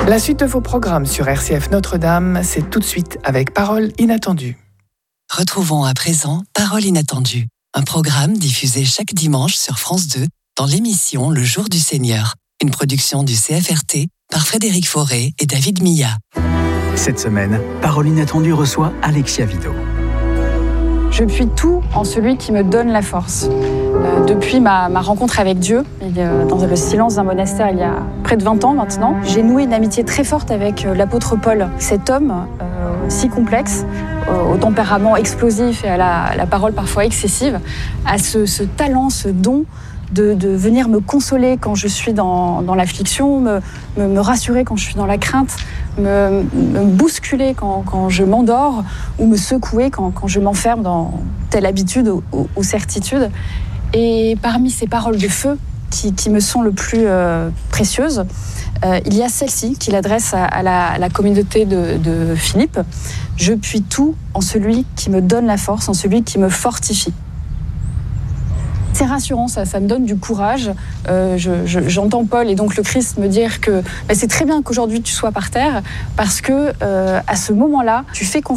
La suite de vos programmes sur RCF Notre-Dame, c'est tout de suite avec Paroles inattendues. Retrouvons à présent Paroles inattendues, un programme diffusé chaque dimanche sur France 2 dans l'émission Le Jour du Seigneur, une production du CFRT par Frédéric Forêt et David Millat. Cette semaine, Paroles inattendues reçoit Alexia Vido. Je puis tout en celui qui me donne la force. Depuis ma rencontre avec Dieu, dans le silence d'un monastère il y a près de 20 ans maintenant, j'ai noué une amitié très forte avec l'apôtre Paul. Cet homme si complexe, au tempérament explosif et à la parole parfois excessive, a ce talent, ce don de venir me consoler quand je suis dans l'affliction, me rassurer quand je suis dans la crainte, me bousculer quand je m'endors ou me secouer quand je m'enferme dans telle habitude ou certitude. Et parmi ces paroles de feu qui me sont le plus précieuses, il y a celle-ci qu'il adresse à la communauté de Philippe. « Je puis tout en celui qui me donne la force, en celui qui me fortifie ». C'est rassurant, ça me donne du courage. J'entends Paul et donc le Christ me dire que c'est très bien qu'aujourd'hui tu sois par terre parce que à ce moment-là, tu fais confiance